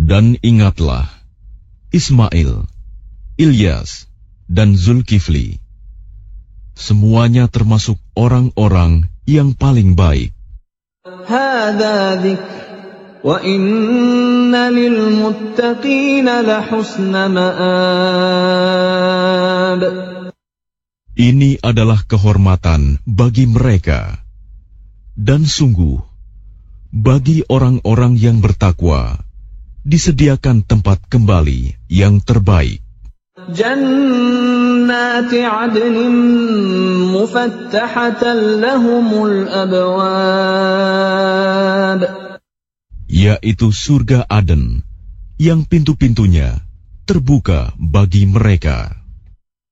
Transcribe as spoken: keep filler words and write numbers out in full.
Dan ingatlah, Ismail, Ilyas, dan Zulkifli, semuanya termasuk orang-orang yang paling baik. Hada dzikr wa inna lil muttaqina lahusna ma'ab. Ini adalah kehormatan bagi mereka, dan sungguh bagi orang-orang yang bertakwa disediakan tempat kembali yang terbaik. Jannati 'adnin mufattahatan lahumul abwab, yaitu surga Aden yang pintu-pintunya terbuka bagi mereka.